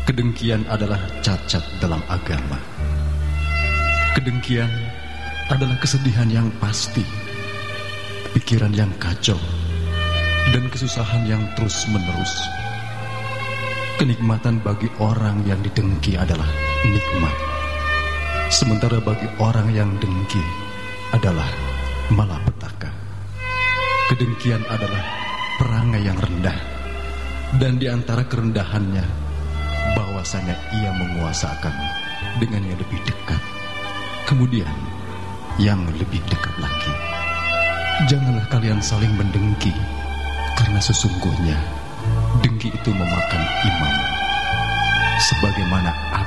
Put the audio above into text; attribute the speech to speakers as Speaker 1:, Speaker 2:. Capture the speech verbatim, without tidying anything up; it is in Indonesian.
Speaker 1: Kedengkian adalah cacat dalam agama. Kedengkian adalah kesedihan yang pasti, pikiran yang kacau, dan kesusahan yang terus-menerus. Kenikmatan bagi orang yang didengki adalah nikmat, sementara bagi orang yang dengki adalah malapetaka. Kedengkian adalah perangai yang rendah, dan di antara kerendahannya, bahwasanya ia menguasakan dengan yang lebih dekat, kemudian yang lebih dekat lagi. Janganlah kalian saling mendengki, karena sesungguhnya dengki itu memakan iman, sebagaimana